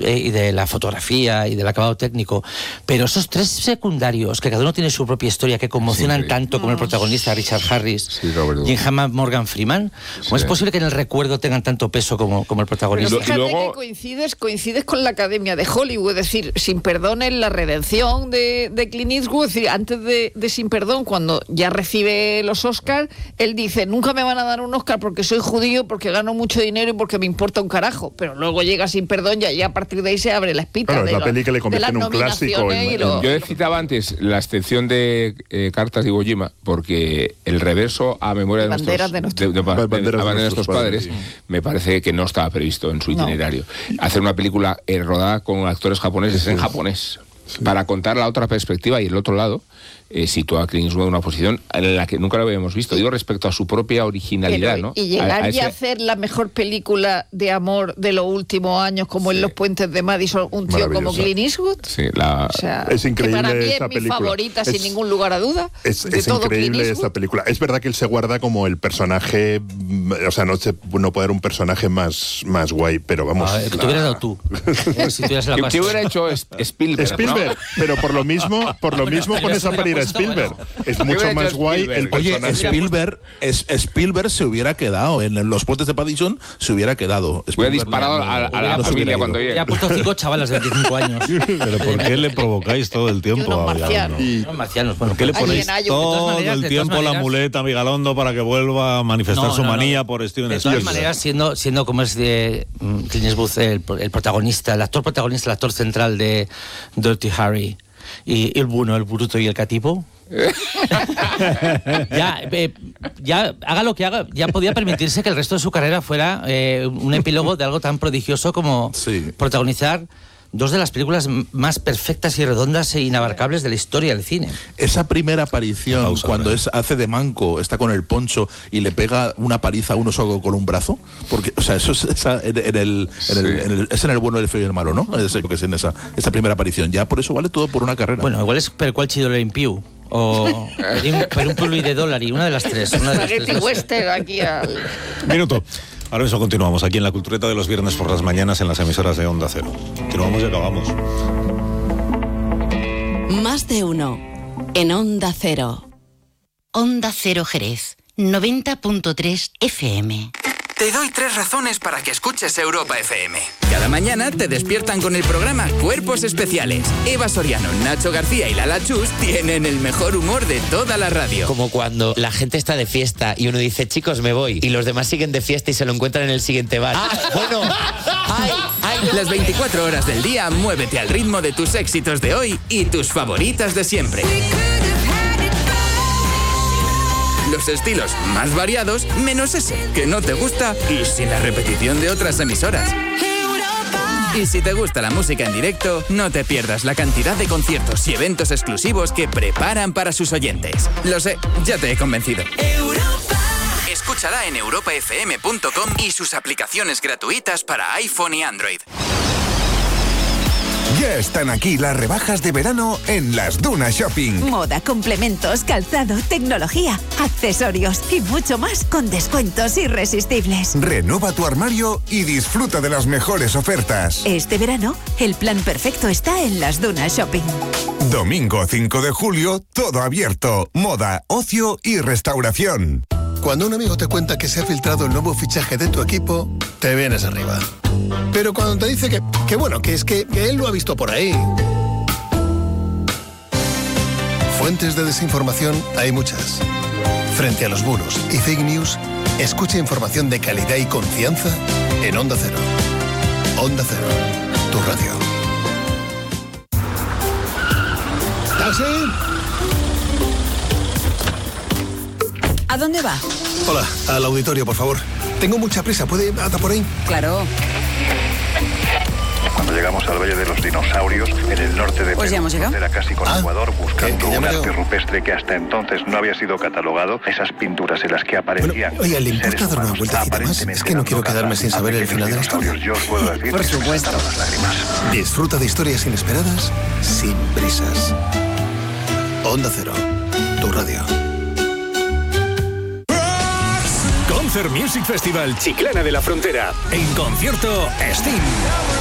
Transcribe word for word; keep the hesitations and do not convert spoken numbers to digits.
eh, y de la fotografía y del acabado técnico, pero esos tres secundarios, que cada uno tiene su propia historia, que conmocionan sí, tanto como el protagonista Richard Harris sí, y en Morgan Freeman, ¿cómo sí. es posible que en el recuerdo tengan tanto peso como, como el protagonista? Pero fíjate luego... que coincides, coincides con la Academia de Hollywood, es decir, Sin Perdón es la redención de, de Clint Eastwood, es decir, antes de, de Sin Perdón, cuando ya recibe los Oscars, él dice, nunca me van a dar un Oscar porque soy judío, porque gano mucho dinero y porque me importa un carajo, pero luego llega Sin Perdón y ya a partir de ahí se abre la espita. Bueno, de la lo, peli que le convierte en un clásico. En... Lo, Yo citaba antes la excepción de eh, Cartas de Iwo Jima, porque el reverso a memoria de nuestros, de nuestro, de, de, de, de, de, de, de nuestros padres, padres sí. me parece que no estaba previsto en su itinerario. No. Hacer una película eh, rodada con actores japoneses sí. en japonés, sí. para contar la otra perspectiva y el otro lado, eh, sitúa a Clint Eastwood en una posición en la que nunca lo habíamos visto. Digo, respecto a su propia originalidad, pero, ¿no? Y llegar a, a ese... y hacer la mejor película de amor de los últimos años, como sí. en Los Puentes de Madison, un tío como Clint Eastwood. Sí, la... o sea, es increíble que para mí esa es mi película. favorita, es, sin ningún lugar a duda. Es, es increíble esta película. Es verdad que él se guarda como el personaje, o sea, no, se, no puede haber un personaje más, más guay, pero vamos... Ah, que te hubieras dado tú. si la que te hubiera hecho Spielberg, Spielberg, ¿no? Pero por lo mismo, por lo mismo pones a parir a Spielberg. Es mucho más guay el personaje. Oye, Spielberg, es, Spielberg se hubiera quedado en Los Puentes de Madison, se hubiera quedado. Hubiera disparado no, a, a la no familia cuando llegue. Ya ha puesto cinco chavalas de veinticinco años. Pero ¿por qué le provocáis todo el tiempo a Vigalondo? Los marcianos. ¿Por qué le ponéis todo el tiempo la muleta a Vigalondo para que vuelva a manifestar no, su no, manía no. por Steven Spielberg? De todas maneras, siendo, siendo como es de um, Clint Eastwood, el, el protagonista, el actor protagonista, el actor central de Dirty Harry, y el bueno, el bruto y el catipo, ya, eh, ya haga lo que haga, ya podía permitirse que el resto de su carrera fuera eh, un epílogo de algo tan prodigioso como sí. protagonizar dos de las películas más perfectas y redondas e inabarcables de la historia del cine. Esa primera aparición, Pausa, cuando es, hace de manco, está con el poncho y le pega una paliza a uno solo con un brazo, porque, o sea, eso es esa, en, en el, en el, en el, es en el bueno, el feo y el malo, ¿no? Es lo que es en esa, esa primera aparición. Ya por eso vale todo por una carrera. Bueno, igual es per cual chido le impiu. O per un pului de dólar y una de las tres. Una de las tres western aquí al... Minuto. Ahora mismo continuamos aquí en la Cultureta de los viernes por las mañanas en las emisoras de Onda Cero. Continuamos y acabamos. Más de uno en Onda Cero. Onda Cero Jerez, noventa punto tres F M. Te doy tres razones para que escuches Europa F M. Cada mañana te despiertan con el programa Cuerpos Especiales. Eva Soriano, Nacho García y Lala Chus tienen el mejor humor de toda la radio. Como cuando la gente está de fiesta y uno dice, chicos, me voy, y los demás siguen de fiesta y se lo encuentran en el siguiente bar. Ah, bueno, ay, ay. Las veinticuatro horas del día, muévete al ritmo de tus éxitos de hoy y tus favoritas de siempre. Los estilos más variados, menos ese que no te gusta y sin la repetición de otras emisoras. Y si te gusta la música en directo, no te pierdas la cantidad de conciertos y eventos exclusivos que preparan para sus oyentes. Lo sé, ya te he convencido. Escúchala en europa f m punto com y sus aplicaciones gratuitas para iPhone y Android. Ya están aquí las rebajas de verano en Las Dunas Shopping. Moda, complementos, calzado, tecnología, accesorios y mucho más con descuentos irresistibles. Renueva tu armario y disfruta de las mejores ofertas. Este verano, el plan perfecto está en Las Dunas Shopping. Domingo cinco de julio, todo abierto. Moda, ocio y restauración. Cuando un amigo te cuenta que se ha filtrado el nuevo fichaje de tu equipo, te vienes arriba. Pero cuando te dice que, que bueno, que es que, que él lo ha visto por ahí. Fuentes de desinformación hay muchas. Frente a los bulos y fake news, escucha información de calidad y confianza en Onda Cero. Onda Cero, tu radio. ¿Taxi? ¿A dónde va? Hola, al auditorio, por favor. Tengo mucha prisa, ¿puede anda por ahí? Claro. Cuando llegamos al Valle de los Dinosaurios, en el norte de pues Perú, era casi con ah, Ecuador, buscando que, que un arte rupestre que hasta entonces no había sido catalogado, esas pinturas en las que aparecían... Bueno, oye, ¿le importa darme una vueltecita más? Es que no quiero quedarme sin saber el final de la historia. Yo os puedo decir por supuesto. Las lágrimas. Disfruta de historias inesperadas, sin prisas. Onda Cero, tu radio. Concert Music Festival Chiclana de la Frontera. En concierto, Sting.